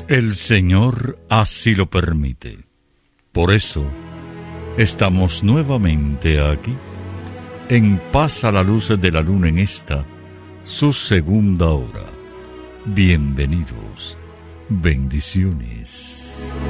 El Señor así lo permite. Por eso, estamos nuevamente aquí, en Paz a la luz de la luna en esta, su segunda hora. Bienvenidos. Bendiciones.